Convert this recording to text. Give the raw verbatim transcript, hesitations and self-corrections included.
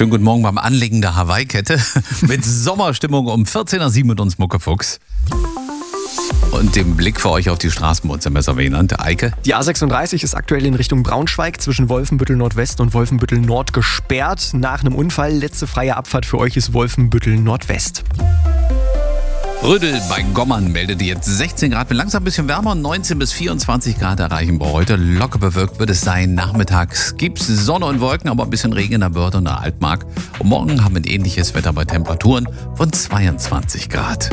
Schönen guten Morgen beim Anlegen der Hawaii-Kette mit Sommerstimmung um vierzehn Uhr sieben mit uns Muckefuchs. Und dem Blick für euch auf die Straßen bei uns im Messerwehland. Eike? Die A sechsunddreißig ist aktuell in Richtung Braunschweig zwischen Wolfenbüttel Nordwest und Wolfenbüttel Nord gesperrt. Nach einem Unfall, letzte freie Abfahrt für euch ist Wolfenbüttel Nordwest. Rödel bei Gommern meldet jetzt sechzehn Grad, wird langsam ein bisschen wärmer, neunzehn bis vierundzwanzig Grad erreichen wir heute. Locker bewölkt wird es sein. Nachmittags gibt es Sonne und Wolken, aber ein bisschen Regen in der Börde und der Altmark. Und morgen haben wir ein ähnliches Wetter bei Temperaturen von zweiundzwanzig Grad.